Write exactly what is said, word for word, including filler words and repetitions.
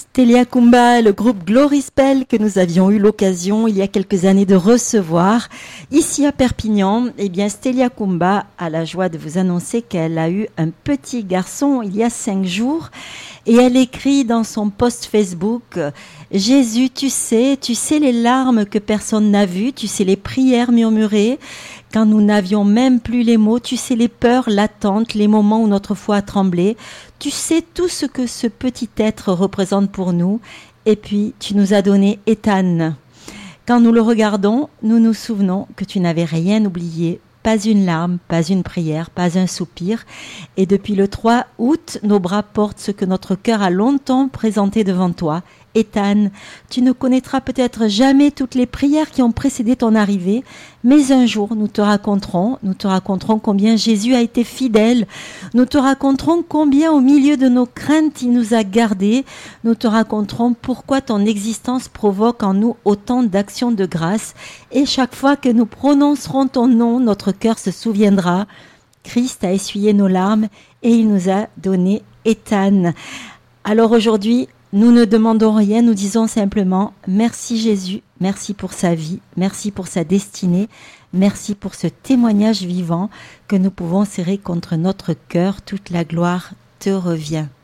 Stelia Kumba, le groupe Glory Spell que nous avions eu l'occasion il y a quelques années de recevoir ici à Perpignan. Eh bien, Stelia Kumba a la joie de vous annoncer qu'elle a eu un petit garçon il y a cinq jours et elle écrit dans son post Facebook: Jésus, tu sais, tu sais les larmes que personne n'a vues, tu sais les prières murmurées quand nous n'avions même plus les mots, tu sais les peurs, l'attente, les moments où notre foi a tremblé, tu sais tout ce que ce petit être représente pour nous, et puis tu nous as donné Ethan. Quand nous le regardons, nous nous souvenons que tu n'avais rien oublié, pas une larme, pas une prière, pas un soupir, et depuis le trois août, nos bras portent ce que notre cœur a longtemps présenté devant toi. Ethan, tu ne connaîtras peut-être jamais toutes les prières qui ont précédé ton arrivée, mais un jour nous te raconterons, nous te raconterons combien Jésus a été fidèle, nous te raconterons combien au milieu de nos craintes il nous a gardés, nous te raconterons pourquoi ton existence provoque en nous autant d'actions de grâce, et chaque fois que nous prononcerons ton nom, notre cœur se souviendra. Christ a essuyé nos larmes et il nous a donné Ethan. Alors aujourd'hui, nous ne demandons rien, nous disons simplement merci Jésus, merci pour sa vie, merci pour sa destinée, merci pour ce témoignage vivant que nous pouvons serrer contre notre cœur. Toute la gloire te revient.